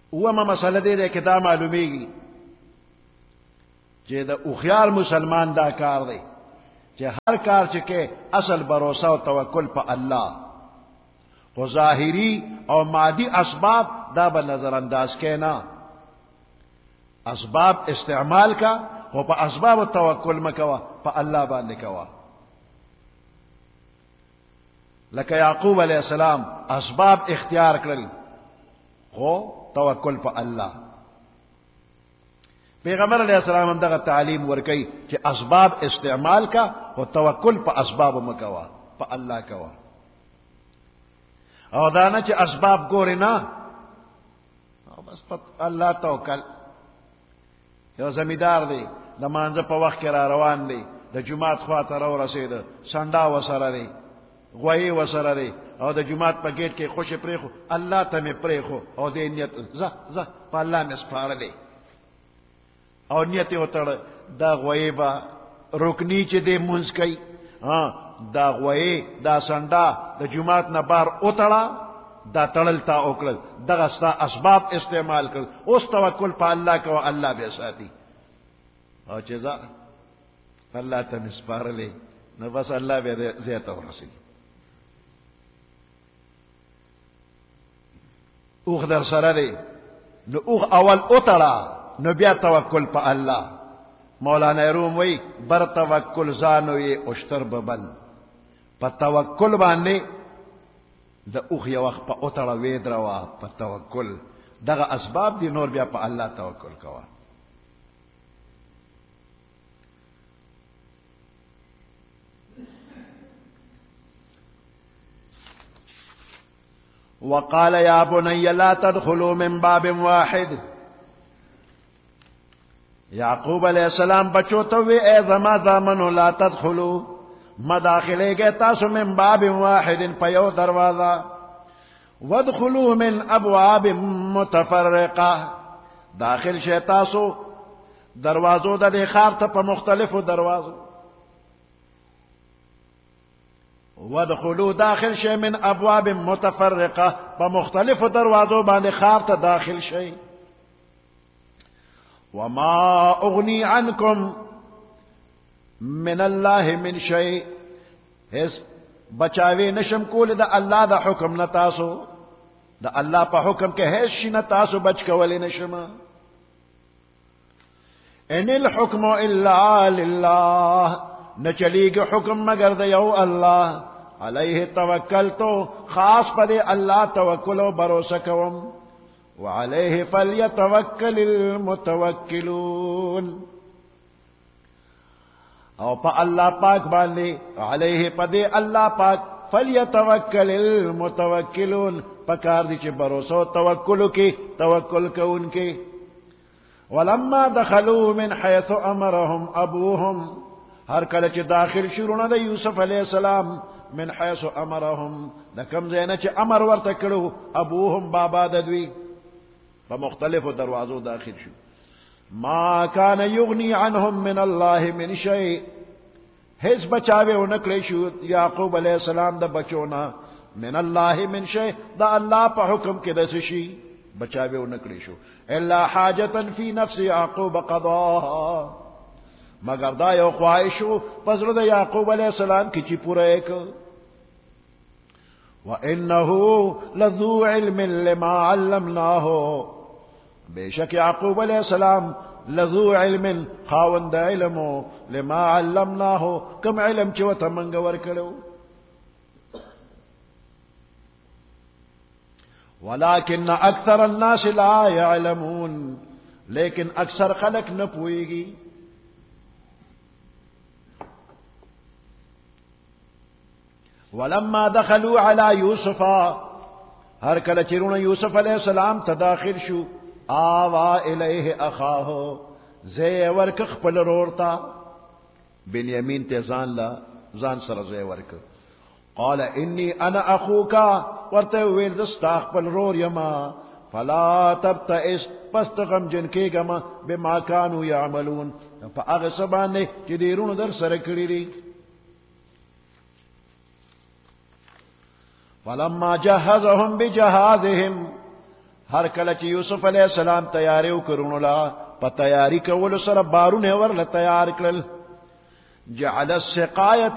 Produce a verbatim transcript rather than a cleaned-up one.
اوما مسئلہ دے دے کہ دا معلومیگی چې دا اوخیار مسلمان دا کار دی چې هر کار چې کې اصل بروسه او توکل په الله، خو ظاهری او مادی اسباب دا به نظر انداز کې نه، اسباب استعمال کا خو په اسباب او توکل مکوا، په الله باندې کوا. لکه یعقوب علیہ السلام اسباب اختیار کړل خو توکل په الله. پیغمبر علیہ السلام هم دغه تعلیم ورکي چې اسباب استعمال کا او توکل په اسباب مکوا، په الله کوا. او دا نه چې اسباب ګوري نه او بس په الله توکل. یو زمیدار دی د مانځه په وخت کې را روان دی، د جمعات خوا ته را ورسېده، سنډا وسره دی، غوی وسره دی، او د جمعات په گیټ کې خوشې پرېښو، الله ته مې پرېښو او دې نیت زه زه په الله مې سپارلی او نیت یې وتړه دا غوی به رکنی چې دی مونځ کوي، دا غوی دا سنډا د جمعات نه بار وتړه، دا تړل تا وکړل، دغه ستا اسباب استعمال کړل. اوس توکل په الله کوه، الله به ساتي. او چې زه الله ته مې سپارلی نو بس الله به ځای ته ورسوي. اوخ در سره دی نو اوخ اول وتړه نو بیا توکل په الله. مولانا روم وی بر توکل زانو یې اشتر ببن، په توکل باندې د اوخ یو وخت په اوتړه ویدروا، په توکل دغه اسباب دي، نور بیا په الله توکل کوا. وقال يا بني لا تدخلوا من باب واحد. یعقوب علیہ السلام بچو تو وی اے زما زامنو لا تدخلوا مداخلے گئے تاسو من باب واحد پیو دروازہ، وادخلوا من ابواب متفرقہ داخل شے تاسو دروازو د خار ته په مختلفو دروازو، وادخلوا داخل شے من ابواب متفرقہ په مختلفو دروازو باندې خار ته داخل شے. وما اغنی عنکم من الله من شيء، هیڅ بچاوی نشم کول د الله د حکم نه تاسو، د الله په حکم کې هیڅ شي نه تاسو بچ کولی نشم. ان الحكم الا لله، نه چلیږي حکم مگر د یو الله. علیه توکلتو، خاص پر الله توکل او باور کوم. وعليه فليتوكل المتوكلون، او پا اللہ پاک باندے علیہ پدے اللہ پاک فلیتوکل المتوکلون، پکار دی چھ بروسو توکلو کی توکل کو ان کے. ولما دخلوا من حيث امرهم ابوهم، ہر کلچ داخل شروع دا یوسف علیہ السلام من حيث امرهم، دا کم زینا چھ امر ورتکلو ابوهم بابا ددوی، فمختلف دروازو داخل شو. ما كان يغني عنهم من الله من شيء، هیڅ بچاوے و نکلے شو یعقوب علیہ السلام دا بچونا من الله من شيء، دا اللہ پا حکم کے دسشی بچاوے و نکلے شو. الا حاجتا فی نفس یعقوب قضاها، مگر دا یو خواہشو پزر دا یعقوب علیہ السلام کی چی پورا ایک. وَإِنَّهُ لَذُو عِلْمٍ لِمَا عَلَّمْنَاهُ، بے شک یعقوب علیہ السلام لذو علم خاوند علمو لما علمناہو کم علم چوتا منگور کرو. ولیکن اکثر الناس لا يعلمون، لیکن اکثر خلق نہ پوئے گی. ولما دخلوا على يوسف، ہر کل چرون یوسف علیہ السلام تداخل شو، آوا الیہ اخاہو، زی ورک خپل رورتا، بنیامین تے زان لا زان سر زی ورک. قال انی انا اخوکا، ورتے ویل دستا خپل رور یما، فلا تبتئس، پس تغم جن کے گما بما کانو یعملون، پا اغسبانے چدیرون در سر کری. فلما جهزهم بجهازهم، هر کله چې یوسف علیہ السلام تیاری وکړونو لا په تیاری کولو سره بارونه ورله تیار کړل. جعل السقایة